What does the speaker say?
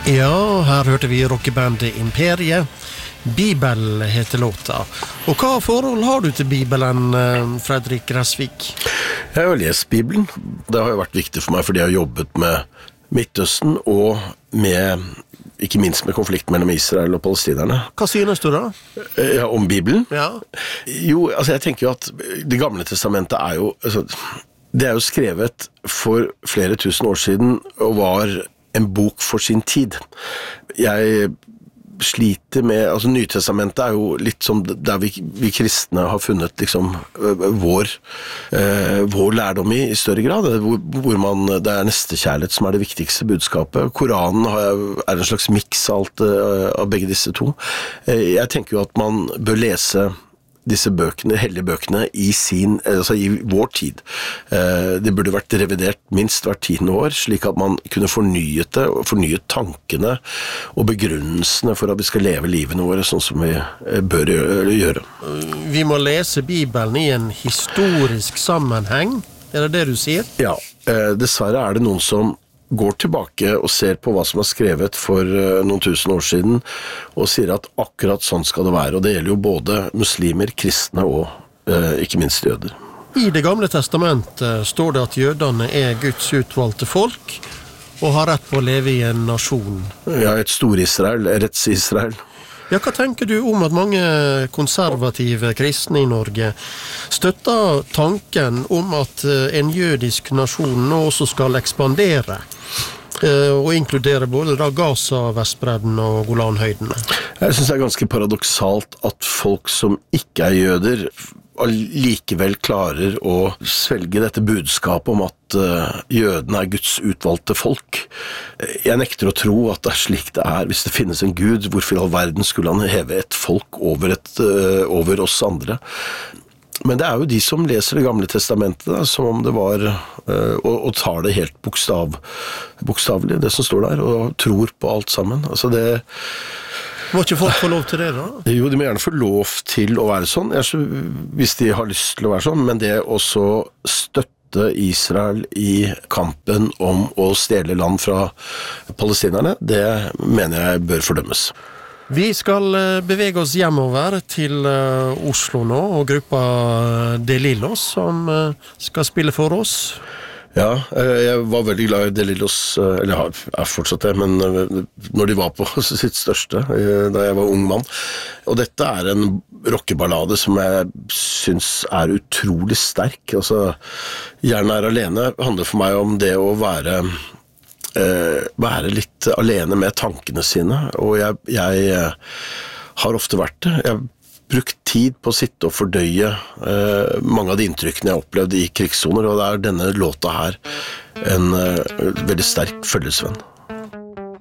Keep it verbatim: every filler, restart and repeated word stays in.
Ja, her hørte vi rockebandet Imperiet. Bibel heter låta. Og hva forhold har du til Bibelen, Fredrik Gressvik? Jeg har lest Bibelen. Det har jo vært viktig for meg fordi jeg har jobbet med Midtøsten og med, ikke minst med konflikten mellom Israel og palestinerne. Hva synes du da? Ja, om Bibelen? Ja. Jo, altså jeg tenker jo at det gamle testamentet er jo, altså, det er jo skrevet for flere tusen år siden og var en bok for sin tid. Jeg sliter med, altså Nytestamentet er jo litt som der vi, vi kristne har funnet liksom vår, eh, vår lærdom i, i større grad, hvor, hvor man, det er nestekjærlighet som er det viktigste budskapet. Koranen har, er en slags mix av alt av begge disse to. Eh, jeg tenker jo at man bør lese disse bøkene, hellige bøkene i sin, altså i vår tid. Eh, det burde vært revidert minst hvert tiende år, slik at man kunne fornyet det, og fornyet tankene og begrunnelsene for at vi skal leve livene våre sånn som vi bør gjøre. Vi må lese Bibelen i en historisk sammenheng, er det det du sier? Ja, eh, dessverre er det noen som går tilbake og ser på hva som er skrevet for noen tusen år siden, og sier at akkurat sånn skal det være. Og det gjelder jo både muslimer, kristne og eh, ikke minst jøder. I det gamle testamentet står det at jødene er Guds utvalgte folk, og har rett på å leve i en nasjon. Ja, et stor-Israel, retts-Israel. Ja, hva tenker du om at mange konservative kristne i Norge støtter tanken om at en jødisk nasjon nå også skal ekspandere, og inkludere både da Gaza, Vestbredden og Golanhøydene? Jeg synes det er ganske paradoksalt at folk som ikke er jøder likevel klarer å svelge dette budskapet om at uh, jødene er Guds utvalgte folk. Jeg nekter å tro at det er slik det er. Hvis det finnes en Gud, hvorfor i all verden skulle han heve et folk over, et, uh, over oss andre? Men det er jo de som leser det gamle testamentet da, som om det var, uh, og, og tar det helt bokstav, bokstavlig, det som står der, og tror på alt sammen. Altså det Må ikke folk få lov til det da? Jo, de må gjerne få lov til å være sånn, hvis de har lyst til å være sånn, men det også støtte Israel i kampen om å stjele land fra palestinerne, det mener jeg bør fordømmes. Vi skal bevege oss hjemover til Oslo nå, og gruppa De Lillos som skal spille for oss. Ja, jeg var veldig glad i De Lillos, eller jeg er fortsatt det, men når de var på sitt største, da jeg var ung mann. Og dette er en rockeballade som jeg synes er utrolig sterk. Altså, Gjerne er alene handler for meg om det å være, eh, være litt alene med tankene sine, og jeg, jeg har ofte vært det. Jeg brukt tid på å sitte og fordøye eh, mange av de inntrykkene jeg opplevde i krigssoner, og det er denne låta her en eh, veldig sterk følgesvenn.